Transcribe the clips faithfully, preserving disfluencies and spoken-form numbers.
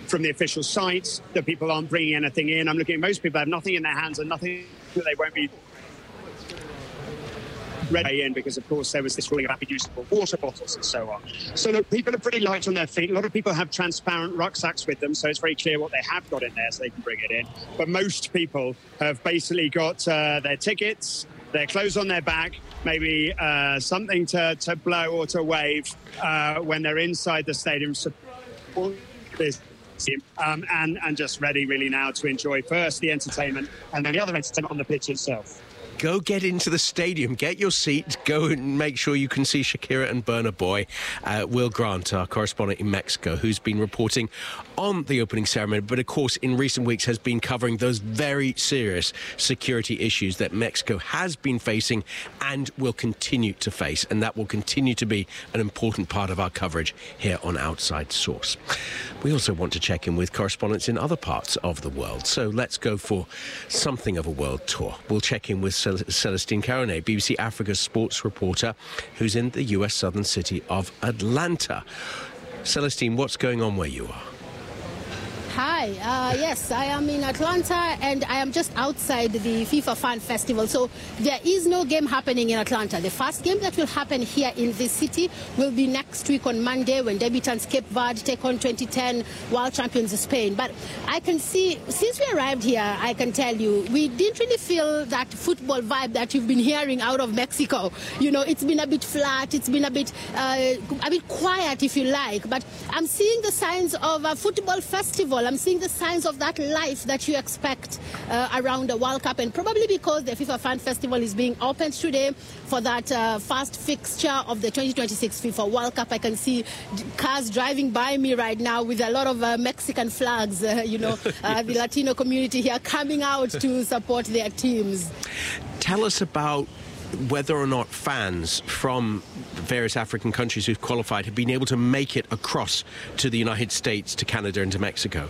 from the official sites that people aren't bringing anything in. I'm looking at most people have nothing in their hands and nothing that they won't be ready in, because of course there was this ruling about reusable water bottles and so on. So look, people are pretty light on their feet. A lot of people have transparent rucksacks with them, so it's very clear what they have got in there so they can bring it in. But most people have basically got uh, their tickets, their clothes on their back, maybe uh, something to, to blow or to wave uh, when they're inside the stadium, um, and, and just ready really now to enjoy first the entertainment and then the other entertainment on the pitch itself. Go get into the stadium, get your seat, go and make sure you can see Shakira and Burna Boy. Uh, Will Grant, our correspondent in Mexico, who's been reporting on the opening ceremony, but of course in recent weeks has been covering those very serious security issues that Mexico has been facing and will continue to face. And that will continue to be an important part of our coverage here on Outside Source. We also want to check in with correspondents in other parts of the world. So let's go for something of a world tour. We'll check in with Celestine Caronnet, B B C Africa's sports reporter, who's in the U S southern city of Atlanta. Celestine, what's going on where you are? Hi, uh, yes, I am in Atlanta and I am just outside the FIFA Fan Festival. So there is no game happening in Atlanta. The first game that will happen here in this city will be next week on Monday when debutants Cape Verde take on twenty ten world champions Spain. But I can see, since we arrived here, I can tell you, we didn't really feel that football vibe that you've been hearing out of Mexico. You know, it's been a bit flat, it's been a bit, uh, a bit quiet, if you like. But I'm seeing the signs of a football festival. I'm seeing the signs of that life that you expect uh, around the World Cup, and probably because the FIFA Fan Festival is being opened today for that uh, first fixture of the twenty twenty-six FIFA World Cup. I can see cars driving by me right now with a lot of uh, Mexican flags, uh, you know, uh, the Latino community here coming out to support their teams. Tell us about whether or not fans from various African countries who've qualified have been able to make it across to the United States, to Canada and to Mexico.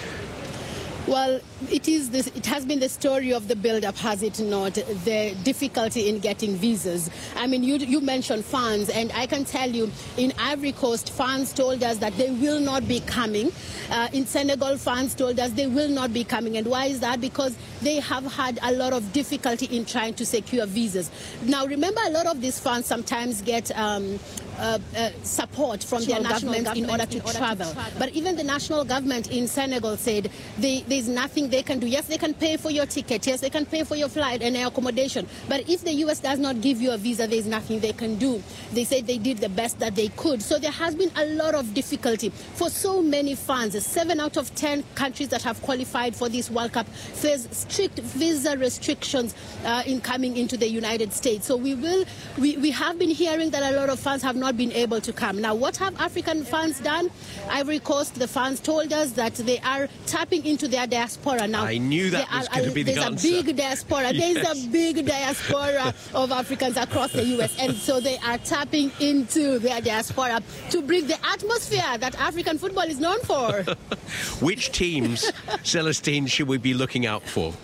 Well, it is this, it has been the story of the build-up, has it not? The difficulty in getting visas. I mean, you, you mentioned fans, and I can tell you, in Ivory Coast, fans told us that they will not be coming. Uh, in Senegal, fans told us they will not be coming. And why is that? Because they have had a lot of difficulty in trying to secure visas. Now, remember, a lot of these fans sometimes get um, uh, uh, support from their national government in order to, in order travel. to travel. But even the national government in Senegal said they, there's nothing they can do. Yes, they can pay for your ticket. Yes, they can pay for your flight and accommodation. But if the U S does not give you a visa, there's nothing they can do. They said they did the best that they could. So there has been a lot of difficulty for so many fans. Seven out of ten countries that have qualified for this World Cup face strict visa restrictions uh, in coming into the United States. So we will, we, we have been hearing that a lot of fans have not been able to come. Now, what have African fans done? Ivory Coast, the fans told us that they are tapping into their diaspora now. I knew that was going to be the answer. There's a big diaspora. Yes. There's a big diaspora of Africans across the U S, and so they are tapping into their diaspora to bring the atmosphere that African football is known for. Which teams, Celestine, should we be looking out for?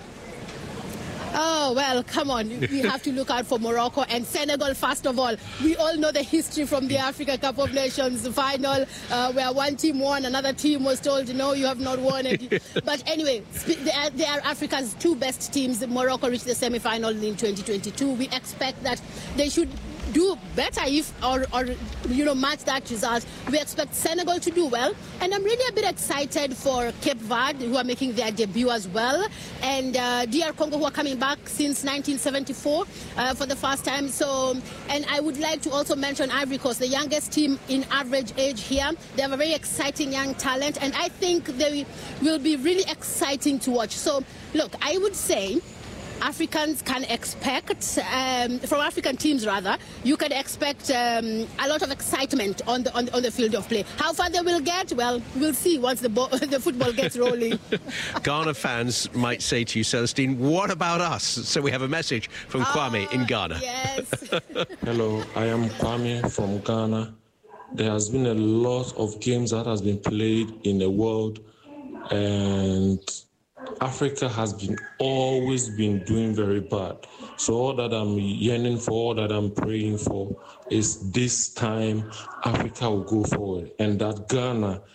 Oh, well, come on. We have to look out for Morocco and Senegal, first of all. We all know the history from the Africa Cup of Nations final, uh, where one team won, another team was told, no, you have not won it. But anyway, they are, they are Africa's two best teams. Morocco reached the semi-final in twenty twenty-two. We expect that they should do better if, or, or, you know, match that result. We expect Senegal to do well. And I'm really a bit excited for Cape Verde, who are making their debut as well. And uh, D R Congo, who are coming back since nineteen seventy-four uh, for the first time. So, and I would like to also mention Ivory Coast, the youngest team in average age here. They have a very exciting young talent. And I think they will be really exciting to watch. So, look, I would say Africans can expect, um, from African teams rather, you can expect um, a lot of excitement on the, on, on the field of play. How far they will get, well, we'll see once the, the football gets rolling. Ghana fans might say to you, Celestine, what about us? So we have a message from Kwame uh, in Ghana. Yes. Hello, I am Kwame from Ghana. There has been a lot of games that has been played in the world, and Africa has been always been doing very bad. So all that I'm yearning for, all that I'm praying for is this time Africa will go forward, and that Ghana